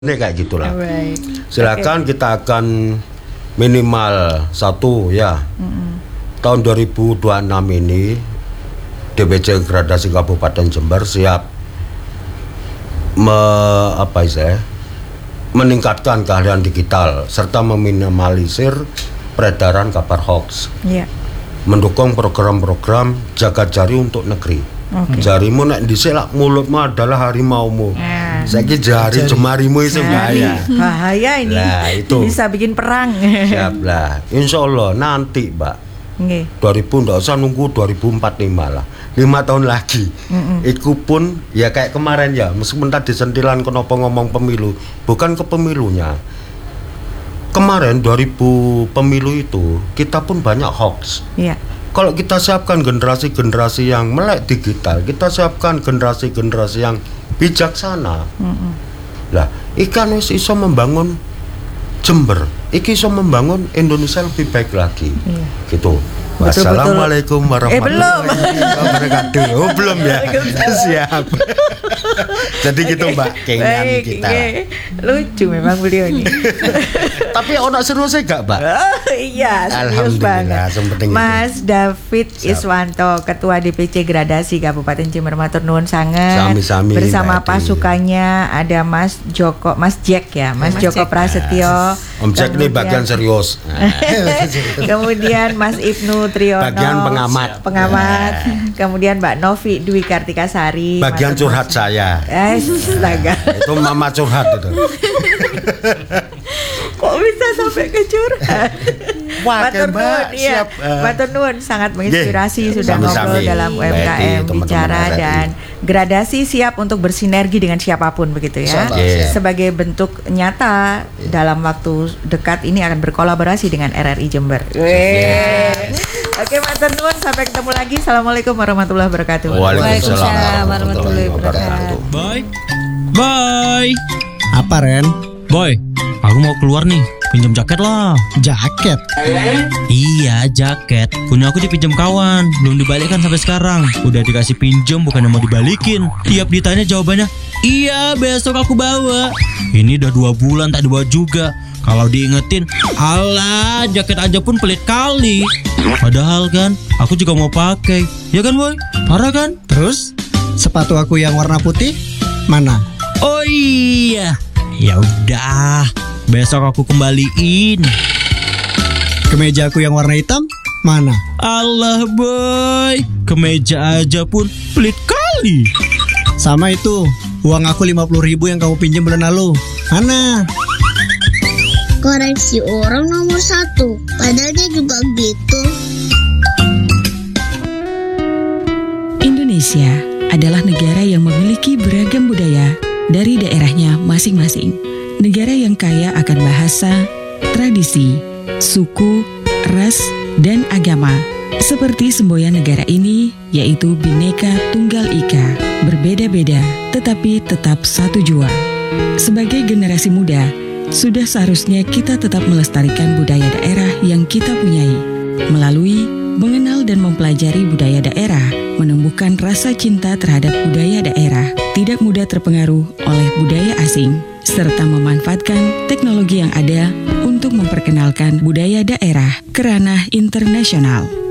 Ini kayak gitulah. Alright. Silakan kita akan minimal satu ya. Tahun 2026 ini DPC Gradasi Kabupaten Jember siap meningkatkan keahlian digital serta meminimalisir peredaran kabar hoax. Iya. Mendukung program-program jaga jari untuk negeri. Jarimu nek dhisik lak mulutmu adalah harimaumu. Saiki jari jemarimu itu bahaya. Bahaya ini. Nah, itu. Bisa bikin perang. Siap lah. Insyaallah nanti, Mbak. Nggih. 2000 ndak usah nunggu 2045 lah. 5 tahun lagi. Iku pun ya kayak kemarin ya, meskipun tadi sentilan kenapa ngomong pemilu, bukan ke pemilunya. Kemarin 2000 pemilu itu kita pun banyak hoax. Iya. Kalau kita siapkan generasi-generasi yang melek digital, kita siapkan generasi-generasi yang bijaksana. Lah, ikan wis iso membangun Jember, iki iso membangun Indonesia lebih baik lagi. Iya. Gitu. Betul-betul. Wassalamualaikum warahmatullahi belum. wabarakatuh. Oh, belum ya. Siap. Jadi gitu, Mbak, keinginan Baik, kita. lucu memang beliau ini. Tapi ono seriusnya gak, Mbak? Iya, serius Alhamdulillah, banget. seperti itu. Mas David Iswanto, Ketua DPC Gradasi Kabupaten Jember, matur nuwun sangat. Sami-sami, Bersama Mbak Edi. pasukannya ada Mas Jack ya, Mas Joko Prasetyo. Om Jack ini bagian serius. Kemudian Mas Ibnu Triyono, Bagian pengamat. Kemudian Mbak Novi Dwi Kartikasari, Bagian matur curhat nuwun. saya. Astaga. Itu mama curhat itu. Kok bisa sampai ke curhat? Wah, Matur Mbak, nuwun, iya. siap. Matur nuwun sangat menginspirasi, sudah Sami-sami. ngobrol dalam Baik, UMKM teman-teman bicara RRI. dan Gradasi siap untuk bersinergi dengan siapapun begitu ya. Iya. Sebagai bentuk nyata dalam waktu dekat ini akan berkolaborasi dengan RRI Jember. Oke, matur nuwun, sampai ketemu lagi. Assalamualaikum warahmatullahi wabarakatuh. Waalaikumsalam warahmatullahi wabarakatuh. Boy. Apa, Ren? Boy, aku mau keluar nih. Pinjam jaket lah. Jaket? Iya, jaket. Punya aku dipinjam kawan. Belum dibalikan sampai sekarang. Udah dikasih pinjam, bukannya mau dibalikin. Tiap ditanya jawabannya, iya besok aku bawa. Ini udah 2 bulan tak dibawa juga. Kalau diingetin, alah jaket aja pun pelit kali. Padahal kan, aku juga mau pakai. Ya kan boy? Parah kan? Terus sepatu aku yang warna putih mana? Oh iya. Ya udah, besok aku kembaliin. Kemeja aku yang warna hitam mana? Allah boy, kemeja aja pun pelit kali. Sama itu, uang aku 50.000 yang kamu pinjam bulan lalu. Mana? Koreksi orang nomor 1. Padahal dia juga gitu. Indonesia adalah negara yang memiliki beragam budaya dari daerahnya masing-masing. Negara yang kaya akan bahasa, tradisi, suku, ras, dan agama. Seperti semboyan negara ini, yaitu Bhinneka Tunggal Ika. Berbeda-beda, tetapi tetap satu jua. Sebagai generasi muda, sudah seharusnya kita tetap melestarikan budaya daerah yang kita punyai. Melalui mengenal dan mempelajari budaya daerah, menumbuhkan rasa cinta terhadap budaya daerah, tidak mudah terpengaruh oleh budaya asing, serta memanfaatkan teknologi yang ada untuk memperkenalkan budaya daerah ke ranah internasional.